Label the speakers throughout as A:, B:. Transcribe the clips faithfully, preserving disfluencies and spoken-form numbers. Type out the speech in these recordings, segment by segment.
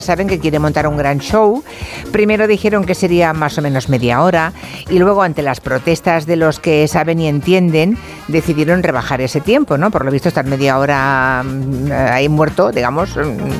A: Saben que quiere montar un gran show. Primero dijeron que sería más o menos media hora y luego, ante las protestas de los que saben y entienden, decidieron rebajar ese tiempo, ¿no? Por lo visto, estar media hora ahí muerto, digamos,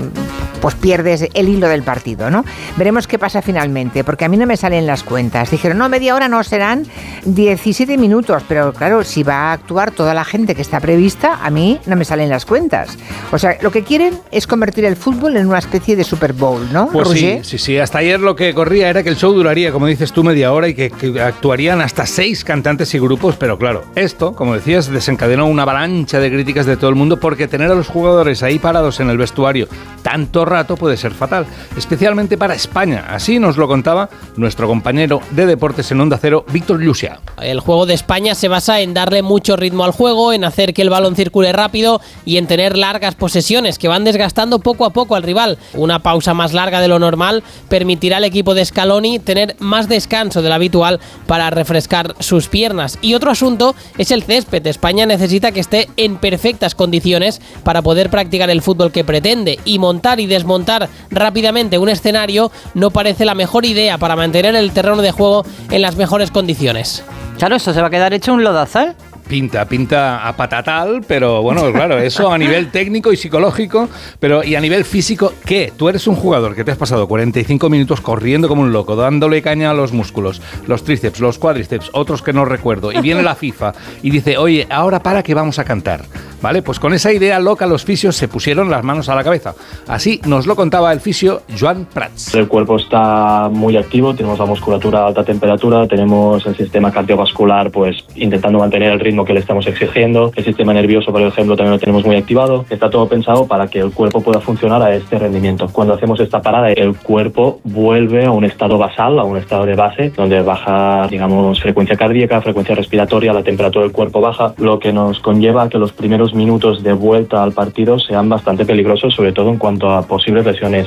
A: pues pierdes el hilo del partido, ¿no? Veremos qué pasa finalmente, porque a mí no me salen las cuentas. Dijeron, no, media hora no, serán diecisiete minutos, pero claro, si va a actuar toda la gente que está prevista, a mí no me salen las cuentas. O sea, lo que quieren es convertir el fútbol en una especie de Super Bowl, ¿no?
B: Pues sí, sí, sí. Hasta ayer lo que corría era que el show duraría, como dices tú, media hora y que, que actuarían hasta seis cantantes y grupos, pero claro, esto, como decías, desencadenó una avalancha de críticas de todo el mundo porque tener a los jugadores ahí parados en el vestuario tanto rato puede ser fatal, especialmente para España. Así nos lo contaba nuestro compañero de deportes en Onda Cero, Víctor Llucia.
C: El juego de España se basa en darle mucho ritmo al juego, en hacer que el balón circule rápido y en tener largas posesiones que van desgastando poco a poco al rival. Una pausa más larga de lo normal permitirá al equipo de Scaloni tener más descanso del habitual para refrescar sus piernas. Y otro asunto es el césped. España necesita que esté en perfectas condiciones para poder practicar el fútbol que pretende, y montar y desmontar rápidamente un escenario no parece la mejor idea para mantener el terreno de juego en las mejores condiciones.
D: Claro, esto se va a quedar hecho un lodazal.
B: Pinta, pinta a patatal, pero bueno, claro, eso a nivel técnico y psicológico, pero y a nivel físico, ¿qué? Tú eres un jugador que te has pasado cuarenta y cinco minutos corriendo como un loco, dándole caña a los músculos, los tríceps, los cuádriceps, otros que no recuerdo, y viene la FIFA y dice, oye, ahora para que vamos a cantar, ¿vale? Pues con esa idea loca los fisios se pusieron las manos a la cabeza. Así nos lo contaba el fisio Joan Prats.
E: El cuerpo está muy activo, tenemos la musculatura a alta temperatura, tenemos el sistema cardiovascular pues intentando mantener el ritmo que le estamos exigiendo, el sistema nervioso, por ejemplo, también lo tenemos muy activado. Está todo pensado para que el cuerpo pueda funcionar a este rendimiento. Cuando hacemos esta parada, el cuerpo vuelve a un estado basal, a un estado de base, donde baja, digamos, frecuencia cardíaca, frecuencia respiratoria, la temperatura del cuerpo baja, lo que nos conlleva a que los primeros minutos de vuelta al partido sean bastante peligrosos, sobre todo en cuanto a posibles lesiones.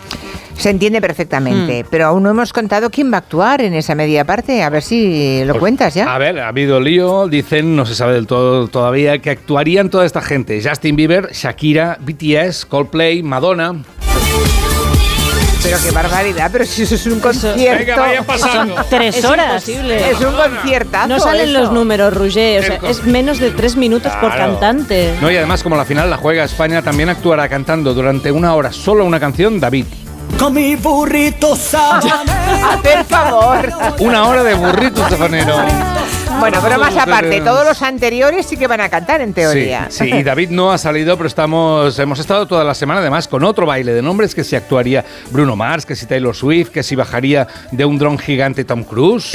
A: Se entiende perfectamente, mm. pero aún no hemos contado quién va a actuar en esa media parte. A ver si lo pues, cuentas ya.
B: A ver, ha habido lío, dicen, no se sabe del todo todavía, que actuarían toda esta gente. Justin Bieber, Shakira, B T S, Coldplay, Madonna.
A: Pero qué barbaridad, pero si eso es un concierto.
B: Venga, vaya pasando.
D: Son tres horas.
A: Es imposible. Es un conciertazo.
D: No salen
A: eso.
D: Los números, Roger. O sea, es menos de tres minutos claro. por cantante.
B: No, y además, como la final la juega España, también actuará cantando durante una hora solo una canción, David.
F: Con mi burrito sabanero.
A: Hacer favor.
B: Una hora de burrito sabanero.
A: Bueno, pero más aparte, todos los anteriores sí que van a cantar en teoría.
B: Sí, sí, y David no ha salido, pero estamos, hemos estado toda la semana además con otro baile de nombres, que si actuaría Bruno Mars, que si Taylor Swift, que si bajaría de un dron gigante Tom Cruise.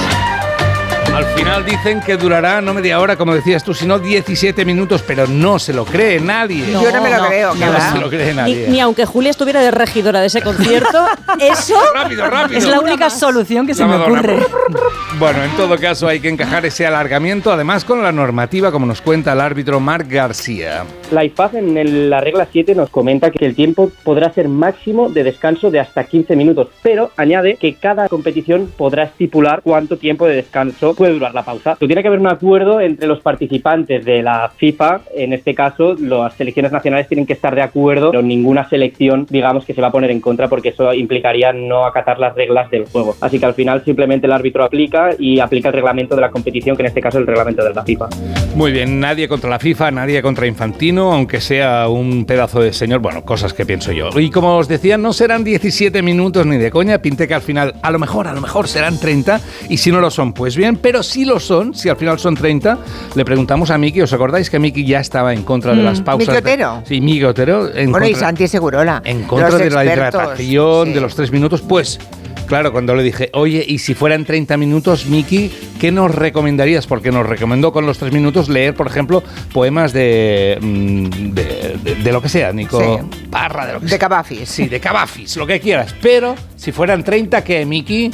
B: Al final dicen que durará no media hora, como decías tú, sino diecisiete minutos, pero no se lo cree nadie.
A: No, Yo no me lo no, creo,
B: no, no se lo cree nadie.
D: Ni, ni aunque Julia estuviera de regidora de ese concierto, eso
B: rápido, rápido.
D: es la única solución que se me ocurre.
B: Bueno, en todo caso hay que encajar ese alargamiento, además con la normativa, como nos cuenta el árbitro Marc García.
G: La I F A B en el, la regla siete nos comenta que el tiempo podrá ser máximo de descanso de hasta quince minutos, pero añade que cada competición podrá estipular cuánto tiempo de descanso puede durar la pausa. Tiene que haber un acuerdo entre los participantes de la FIFA. En este caso, las selecciones nacionales tienen que estar de acuerdo, pero ninguna selección, digamos, que se va a poner en contra, porque eso implicaría no acatar las reglas del juego. Así que al final simplemente el árbitro aplica y aplica el reglamento de la competición, que en este caso es el reglamento de la FIFA.
B: Muy bien, nadie contra la FIFA, nadie contra Infantino, aunque sea un pedazo de señor. Bueno, cosas que pienso yo. Y como os decía, no serán diecisiete minutos ni de coña. Pinte que al final, a lo mejor, a lo mejor serán treinta, y si no lo son, pues bien, pero si lo son, si al final son treinta, le preguntamos a Miki. ¿Os acordáis que Miki ya estaba en contra mm, de las pausas?
A: Miki Otero.
B: De, sí, Miki Otero. En
A: bueno,
B: contra,
A: y Santi Segurola.
B: En contra de expertos, la hidratación, sí. de los tres minutos, pues... Claro, cuando le dije, oye, y si fueran treinta minutos, Miki, ¿qué nos recomendarías? Porque nos recomendó con los tres minutos leer, por ejemplo, poemas de de, de, de lo que sea, Nico sí. Parra, de lo que
A: de
B: sea.
A: Cavafis.
B: Sí, de Cavafis, lo que quieras. Pero si fueran treinta, ¿qué, Miki?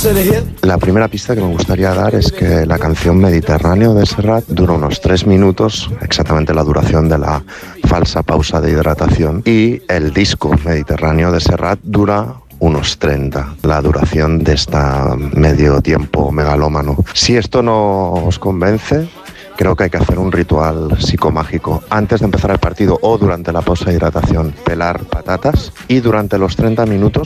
H: La primera pista que me gustaría dar es que la canción Mediterráneo de Serrat dura unos tres minutos, exactamente la duración de la falsa pausa de hidratación, y el disco Mediterráneo de Serrat dura unos treinta, la duración de esta medio tiempo megalómano. Si esto no os convence, creo que hay que hacer un ritual psicomágico. Antes de empezar el partido o durante la pausa de hidratación, pelar patatas y durante los treinta minutos